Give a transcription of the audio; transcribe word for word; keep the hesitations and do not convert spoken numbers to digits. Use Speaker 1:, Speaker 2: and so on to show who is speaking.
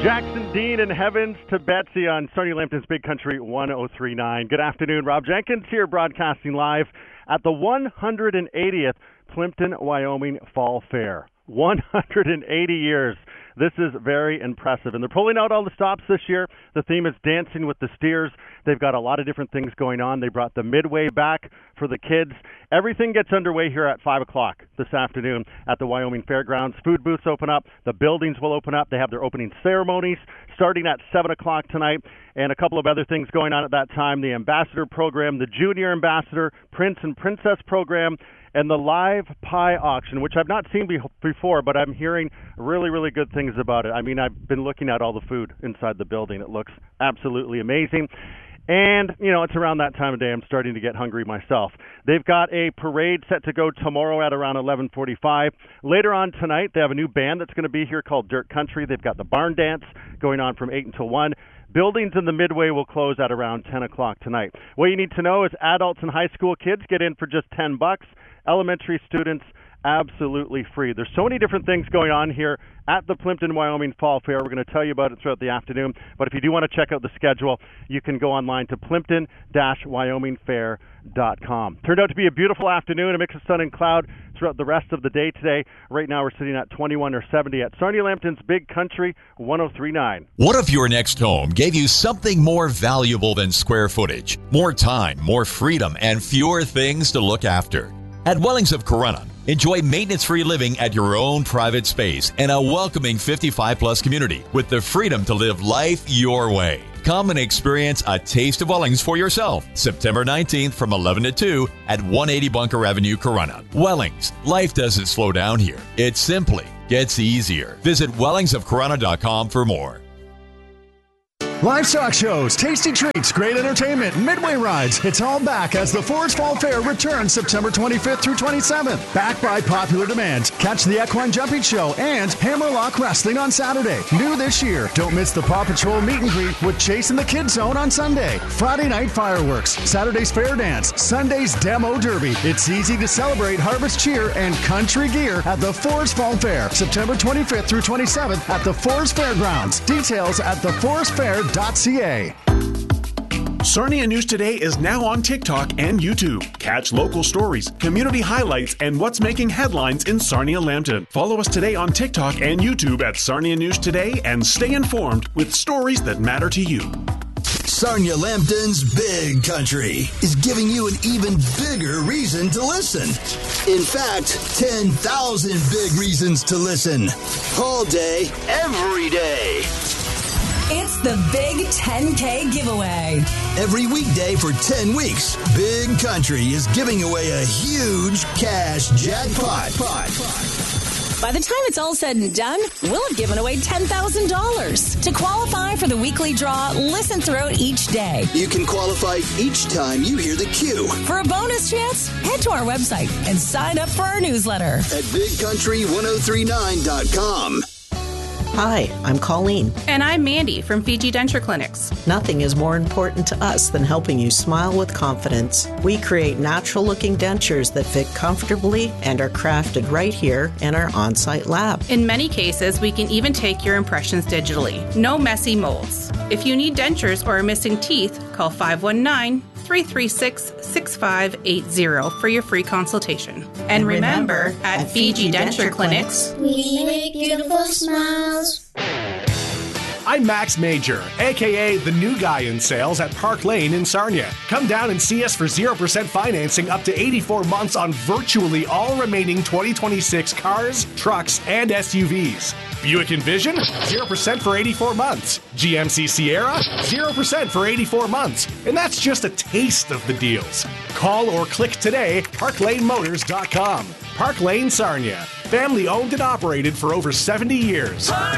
Speaker 1: Jackson Dean and Heavens to Betsy on Sarnia Lambton's Big Country one oh three point nine. Good afternoon. Rob Jenkins here, broadcasting live at the one hundred eightieth Plimpton, Wyoming Fall Fair. one hundred eighty years. This is very impressive. And they're pulling out all the stops this year. The theme is Dancing with the Steers. They've got a lot of different things going on. They brought the Midway back for the kids. Everything gets underway here at five o'clock this afternoon at the Wyoming Fairgrounds. Food booths open up. The buildings will open up. They have their opening ceremonies starting at seven o'clock tonight, and a couple of other things going on at that time. The Ambassador Program, the Junior Ambassador, Prince and Princess Program, and the live pie auction, which I've not seen be- before, but I'm hearing really, really good things about it. I mean, I've been looking at all the food inside the building. It looks absolutely amazing. And, you know, it's around that time of day I'm starting to get hungry myself. They've got a parade set to go tomorrow at around eleven forty-five. Later on tonight, they have a new band that's going to be here called Dirt Country. They've got the barn dance going on from eight until one. Buildings in the Midway will close at around ten o'clock tonight. What you need to know is adults and high school kids get in for just ten bucks. Elementary students, absolutely free. There's so many different things going on here at the Plimpton, Wyoming Fall Fair. We're going to tell you about it throughout the afternoon. But if you do want to check out the schedule, you can go online to plimpton dash wyoming fair dot com. Turned out to be a beautiful afternoon, a mix of sun and cloud throughout the rest of the day today. Right now we're sitting at twenty-one or seventy at Sarnia Lambton's Big Country one oh three point nine.
Speaker 2: What if your next home gave you something more valuable than square footage? More time, more freedom, and fewer things to look after. At Wellings of Corunna, enjoy maintenance-free living at your own private space and a welcoming fifty-five plus community with the freedom to live life your way. Come and experience a taste of Wellings for yourself. September nineteenth from eleven to two at one eighty Bunker Avenue, Corunna. Wellings. Life doesn't slow down here. It simply gets easier. Visit wellings of corunna dot com for more.
Speaker 3: Livestock shows, tasty treats, great entertainment, Midway rides. It's all back as the Forest Fall Fair returns September twenty-fifth through twenty-seventh. Backed by popular demand. Catch the Equine Jumping Show and Hammerlock Wrestling on Saturday. New this year, don't miss the Paw Patrol meet and greet with Chase in the Kids Zone on Sunday. Friday night fireworks, Saturday's fair dance, Sunday's demo derby. It's easy to celebrate harvest cheer and country gear at the Forest Fall Fair, September twenty-fifth through twenty-seventh at the Forest Fairgrounds. Details at the forest fair dot c a.
Speaker 4: Sarnia News Today is now on TikTok and YouTube. Catch local stories, community highlights, and what's making headlines in Sarnia Lambton. Follow us today on TikTok and YouTube at Sarnia News Today and stay informed with stories that matter to you.
Speaker 5: Sarnia Lambton's Big Country is giving you an even bigger reason to listen. In fact, ten thousand big reasons to listen. All day, every day.
Speaker 6: It's the Big ten K giveaway.
Speaker 5: Every weekday for ten weeks, Big Country is giving away a huge cash jackpot.
Speaker 6: By the time it's all said and done, we'll have given away ten thousand dollars. To qualify for the weekly draw, listen throughout each day.
Speaker 5: You can qualify each time you hear the cue.
Speaker 6: For a bonus chance, head to our website and sign up for our newsletter
Speaker 5: at big country one oh three nine dot com.
Speaker 7: Hi, I'm Colleen.
Speaker 8: And I'm Mandy from Fiji Denture Clinics.
Speaker 7: Nothing is more important to us than helping you smile with confidence. We create natural-looking dentures that fit comfortably and are crafted right here in our on-site lab.
Speaker 8: In many cases, we can even take your impressions digitally. No messy molds. If you need dentures or are missing teeth, call five one nine, three three six, six five eight zero for your free consultation. And, and remember, remember, at, at Fiji, Fiji Denture, Denture Clinics,
Speaker 9: we make beautiful smiles.
Speaker 4: I'm Max Major, a k a the new guy in sales at Park Lane in Sarnia. Come down and see us for zero percent financing up to eighty-four months on virtually all remaining twenty twenty-six cars, trucks, and S U Vs. Buick Envision, zero percent for eighty-four months. G M C Sierra, zero percent for eighty-four months. And that's just a taste of the deals. Call or click today, park lane motors dot com. Park Lane Sarnia. Family owned and operated for over seventy years.